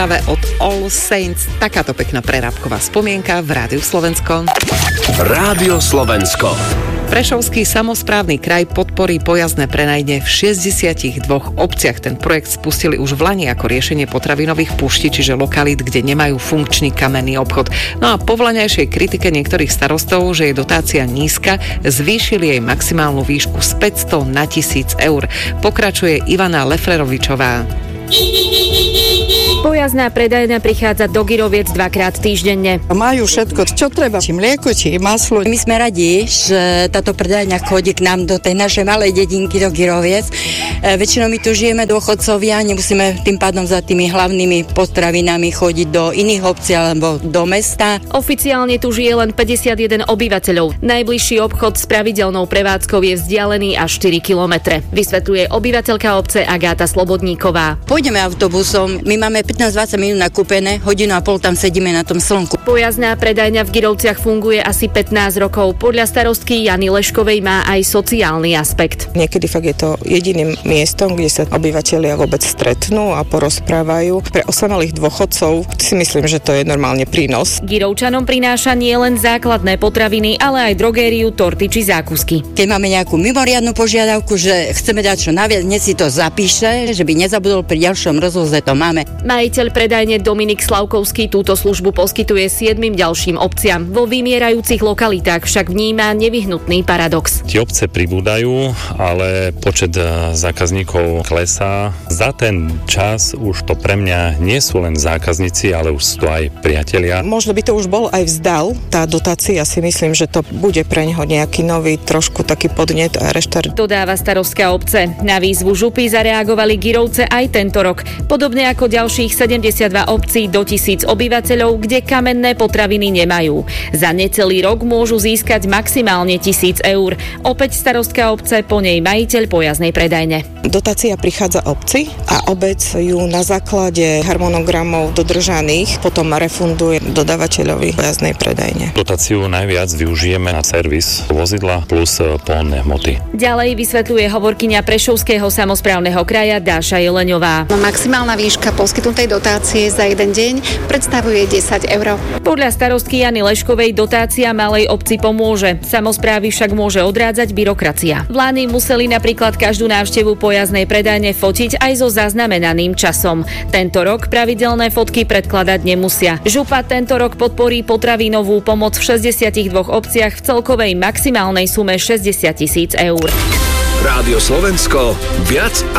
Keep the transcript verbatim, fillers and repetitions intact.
práve od All Saints. Takáto pekná prerábková spomienka v Rádiu Slovensko. Rádio Slovensko. Prešovský samosprávny kraj podporí pojazdné prenajne v šesťdesiatich dvoch obciach. Ten projekt spustili už v lani ako riešenie potravinových púští, čiže lokalít, kde nemajú funkčný kamenný obchod. No a po vlaňajšej kritike niektorých starostov, že je dotácia nízka, zvýšili jej maximálnu výšku z päťsto na tisíc eur. Pokračuje Ivana Leflerovičová. Pojazdná predajňa prichádza do Giroviec dvakrát týždenne. Majú všetko, čo treba, či mlieko, či maslo. My sme radi, že táto predajňa chodí k nám do tej našej malej dedinky do Giroviec. E, väčšinou my tu žijeme dôchodcovia, nemusíme tým pádom za tými hlavnými potravinami chodiť do iných obcí alebo do mesta. Oficiálne tu žije len päťdesiatjeden obyvateľov. Najbližší obchod s pravidelnou prevádzkou je vzdialený až štyri kilometre. Vysvetľuje obyvateľka obce Agáta Slobodníková. Pôjdeme autobusom, my máme pätnásť dvadsať minút nakúpené, hodinu a pol tam sedíme na tom slnku. Pojazdná predajňa v Girovciach funguje asi pätnásť rokov. Podľa starostky Jany Leškovej má aj sociálny aspekt. Niekedy fakt je to jediným miestom, kde sa obyvatelia vôbec stretnú a porozprávajú. Pre osamelých dôchodcov si myslím, že to je normálne prínos. Girovčanom prináša nie len základné potraviny, ale aj drogériu, torty či zákusky. Keď máme nejakú mimoriadnu požiadavku, že chceme dať čo naviac, dnes si to zapíše, že by nezabudol pri ďalšom rozvoze, to máme. Majiteľ predajne Dominik Slavkovský túto službu poskytuje siedmim ďalším obciam. Vo vymierajúcich lokalitách však vníma nevyhnutný paradox. Tie obce pribúdajú, ale počet zákazníkov klesá. Za ten čas už to pre mňa nie sú len zákazníci, ale už sú to aj priatelia. Možno by to už bol aj vzdal. Tá dotácia si myslím, že to bude pre neho nejaký nový, trošku taký podnet a reštart. Dodáva starostka obce. Na výzvu župy zareagovali Girovce aj tento rok. Podobne ako ďalších sedemdesiatdva obcí do tisíc obyvateľov, kde kamenné potraviny nemajú. Za necelý rok môžu získať maximálne tisíc eur. Opäť starostka obce, po nej majiteľ pojazdnej predajne. Dotácia prichádza obci a obec ju na základe harmonogramov dodržaných potom refunduje dodávateľovi pojazdnej predajne. Dotáciu najviac využijeme na servis vozidla plus pohonné hmoty. Ďalej vysvetľuje hovorkyňa Prešovského samosprávneho kraja Dáša Jeleňová. Maximálna výška poskytnutej dotácie za jeden deň predstavuje desať eur. Podľa starostky Jany Leškovej dotácia malej obci pomôže. Samosprávy však môže odrádzať byrokracia. Vlády museli napríklad každú návštevu pojazdnej predajne fotiť aj so zaznamenaným časom. Tento rok pravidelné fotky predkladať nemusia. Župa tento rok podporí potravinovú pomoc v šesťdesiatich dvoch obciach v celkovej maximálnej sume šesťdesiat tisíc eur. Rádio Slovensko, viac